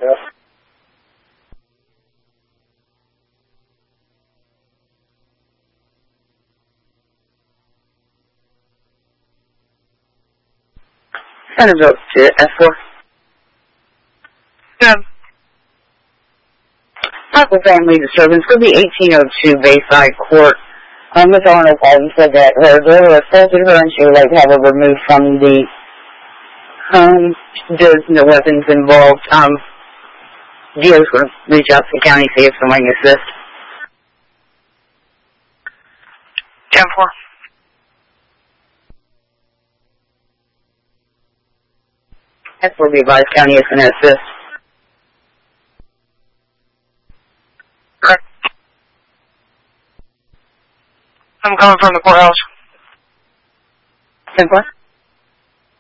Yes. Centerville to S4. Yeah. Local family disturbance could be 1802 Bayside Court. Ms. Arnold called and said that her daughter assaulted her and she would like to have her removed from the home. There's no weapons involved. Gio's going to reach out to the county, see if someone can assist. 10-4. That's where the advised county is going to assist. Correct. I'm coming from the courthouse. 10-4.